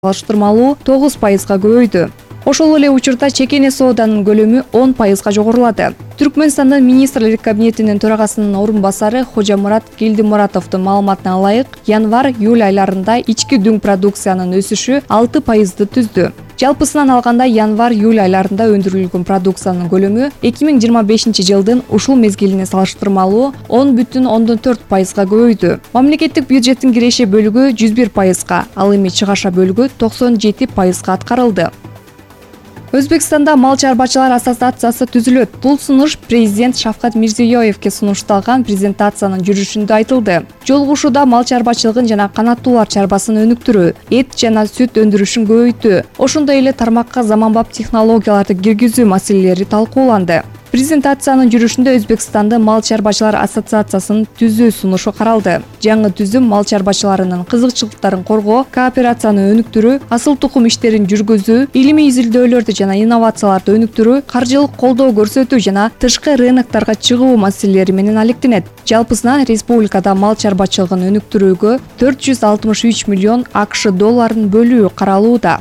салыштырмалуу 9%га көбөйдү. Ошол эле учурда чекене сооданын көлөмү 10%га жогорулады. Түркмөнстандын министрлик кабинетинин төрагасынын орун басары Хожамурат Келдимуратовдун маалыматына ылайык, январь-июль айларында ички дүң продукциянын өсүшү 6%ды түздү. Жалпысынан алганда январь-июль айларында өндүрүлгөн продукциянын көлөмү 2025 жылдын ушул мезгилине салыштырмалуу 10,4%га көбөйдү. Мамлекеттик бюджеттин киреше бөлүгү 101%га, ал эми чыгаша бөлүгү 97%га аткарылды. Өзбекстанда мал чарбачылар ассоциациясы түзүлөт. Бул сунуш президент Шавкат Мирзиёевке сунушталган презентациянын жүрүшүндө айтылды. Жолугушууда мал чарбачылыгын жана канаттуулар чарбасын өнүктүрүү, эт жана сүт өндүрүшүн көбөйтүү, ошондой эле тармакка заманбап технологияларды киргизүү маселелери талкууланды. Презентациянын жүрүшүндө Өзбекстандын мал чарбачылар ассоциациясынын түзүү сунушу каралды. Жаңы түзүм мал чарбачыларынын кызыкчылыктарын коргоо, кооперацияны өнүктүрүү, асыл тукум иштерин жүргүзүү, илимий изилдөөлөрдү жана инновацияларды өнүктүрүү, каржылык колдоо көрсөтүү жана тышкы рынокторго чыгуу маселелери менен алектенет. Жалпысынан республикада мал чарбачылыгын өнүктүрүүгө 463 миллион АКШ долларын бөлүү каралууда.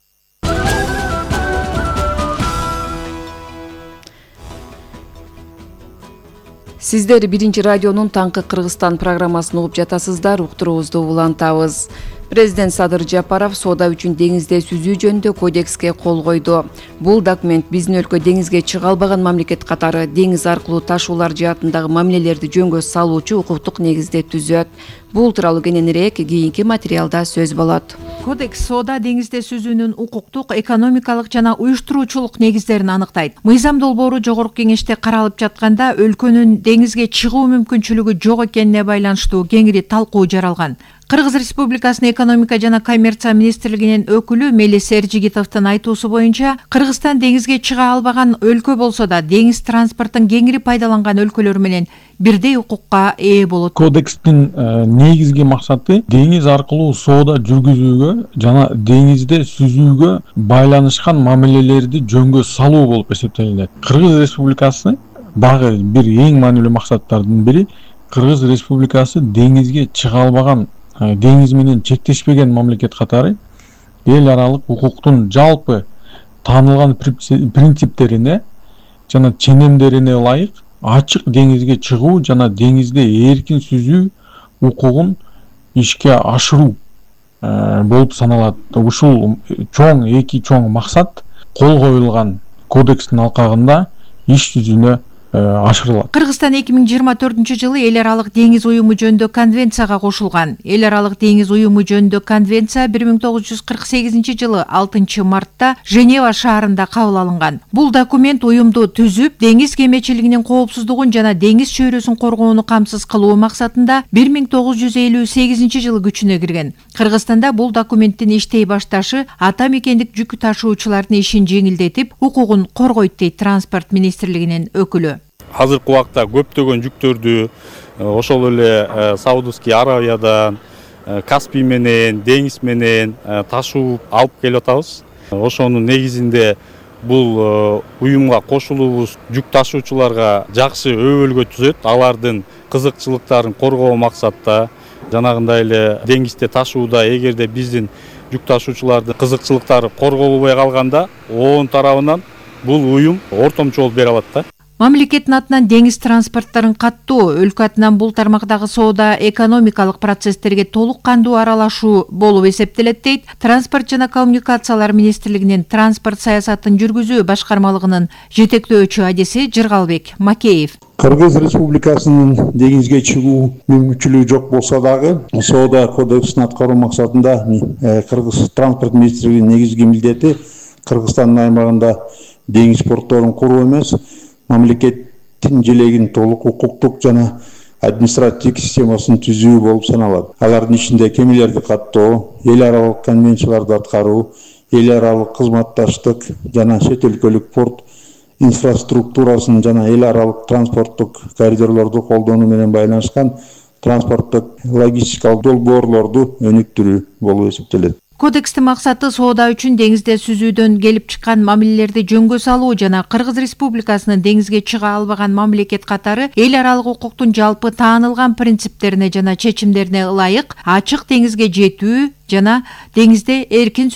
Сиздер Биринчи радионун Таңкы Кыргызстан программасын угуп жатасыздар, уктуруубузду улантабыз. Президент Садыр Жапаров соода үчүн деңизде сүзүү жөнүндө кодекске кол койду. Бул документ биздин өлкө деңизге чыга албаган мамлекет катары деңиз аркылуу ташуулар жаатындагы мамилелерди жөнгө салуучу укуктук негизде түзөт. Бул тууралуу кененирээк кийинки материалда сөз болот. Кодекс соода деңизде сүзүүнүн укуктук, экономикалык жана уюштуруучулук негиздерин аныктайт. Мыйзам долбоору жогорку кеңеште каралып жатканда өлкөнүн деңизге чыгуу мүмкүнчүлүгү жок экенине байланыштуу кеңири талкуу жаралган. Кыргыз Республикасынын экономика жана коммерция министрлигинин өкүлү Мелис Эржигитовдун айтуусу боюнча, Кыргызстан деңизге чыга албаган өлкө болсо да, деңиз транспортун кеңири пайдаланган өлкөлөр менен бирдей укукка ээ болот. Кодекстин негизги максаты деңиз аркылуу соода жүргүзүүгө жана деңизде сүзүүгө байланышкан мамилелерди жөнгө салуу болуп эсептелет. Кыргыз Республикасы багы бир эң маанилүү максаттардын бири Кыргыз Республикасы деңизге чыга албаган, деңиз менен чектешпеген мамлекет катары эл аралык укуктун жалпы таанылган принциптерине жана ченемдерине ылайык ачык деңизге чыгуу жана деңизде эркин сүзүү укугун ишке ашыруу болуп саналат. Ушул эки чоң максат кол коюлган кодекстин алкагында иш жүзүнө ашырылат. Кыргызстан 2024 жылы эл аралык деңиз уюму жөнүндө конвенцияга кошулган. Эл аралык деңиз уюму жөнүндө конвенция 1948 жылы 6 мартта Женева шаарында кабыл алынган. Бул документ уюмду түзүп, деңиз кемечилигинин коопсуздугун жана деңиз чөйрөсүн коргоону камсыз кылуу максатында 1958 жылы күчүнө кирген. Кыргызстанда бул документтин иштей башташы ата мекендик жүк ташуучулардын ишин жеңилдетип, укугун коргойт дейт транспорт министрлигинин өкүлү. Азыркы убакта көптөгөн жүктөрдү ошол эле Саудовский Аравиядан, Каспий менен, деңиз менен ташууп алып келип атабыз. Ошонун негизинде бул уюмга кошулуубуз жүк ташуучуларга жакшы өбөлгө түзөт. Алардын кызыкчылыктарын коргоо максатта, жанагындай эле деңизде ташууда эгерде биздин жүк ташуучулардын кызыкчылыктары корголбой калганда, оон тарабынан бул уюм ортомчу болуп бере алат да. Мамлекеттин атынан деңиз транспорттарын каттоо, өлкө атынан бул тармактагы соода экономикалык процесстерге толук кандуу аралашуу болуп эсептелет дейт Транспорт жана коммуникациялар министрлигинин транспорт саясатын жүргүзүү башкармалыгынын жетектөөчү адиси Жыргалбек Макеев. Кыргыз Республикасынын деңизге чыгуу мүмкүнчүлүгү жок болсо дагы, соода кодексин аткаруу максатында Кыргыз транспорт министрлигинин негизги милдети Кыргызстандын аймагында деңиз портторун куруу эмес, мамлекеттин желегин толук укуктук жана административдик системасын түзүү болуп саналат. Алардын ичинде кемелерди каттоо, эл аралык конвенцияларды аткаруу, эл аралык кызматташтык жана чет өлкөлүк порт инфраструктурасын жана эл аралык транспорттук коридорлорду колдонуу менен байланышкан транспорттук логистикалык долбоорлорду өнүктүрүү болуп эсептелет. Кодекстин максаты соода үчүн деңизде сүзүүдөн келип чыккан мамилелерди жөнгө салуу жана Кыргыз Республикасынын деңизге чыга албаган мамлекет катары эл аралык укуктун жалпы таанылган принциптерине жана чечимдерине ылайык ачык деңизге жетүү жана деңизде эркин